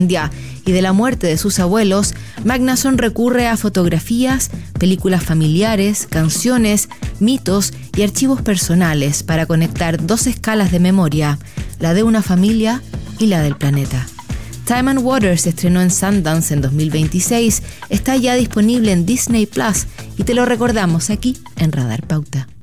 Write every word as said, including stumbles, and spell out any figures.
y de la muerte de sus abuelos, Magnason recurre a fotografías, películas familiares, canciones, mitos y archivos personales para conectar dos escalas de memoria, la de una familia y la del planeta. Time and Water se estrenó en Sundance en dos mil veintiséis, está ya disponible en Disney Plus y te lo recordamos aquí en Radar Pauta.